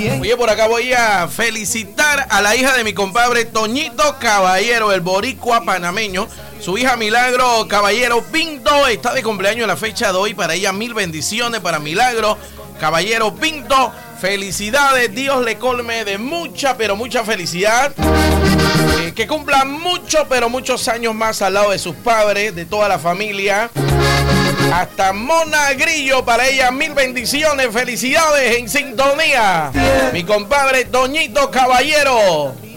Oye, por acá voy a felicitar a la hija de mi compadre Toñito Caballero, el boricua panameño. Su hija Milagro Caballero Pinto está de cumpleaños en la fecha de hoy. Para ella, 1000 bendiciones para Milagro Caballero Pinto. Felicidades, Dios le colme de mucha, pero mucha felicidad. Que cumpla mucho, pero muchos años más al lado de sus padres, de toda la familia. Hasta Mona Grillo, para ella 1000 bendiciones, felicidades en sintonía. Mi compadre Toñito Caballero.